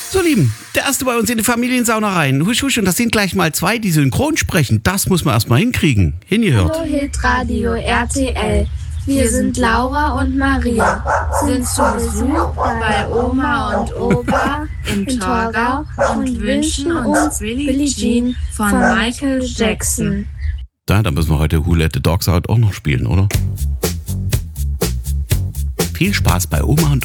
So, Lieben, der erste bei uns in die Familiensauna rein. Husch, husch, und das sind gleich mal 2, die synchron sprechen. Das muss man erstmal hinkriegen. Hingehört. Hallo Hitradio RTL. Wir sind Laura und Maria. Sind zu Besuch bei Oma und Opa in Torgau und wünschen uns Billie Jean von Michael Jackson. Da müssen wir heute Who Let the Dogs Out auch noch spielen, oder? Viel Spaß bei Oma und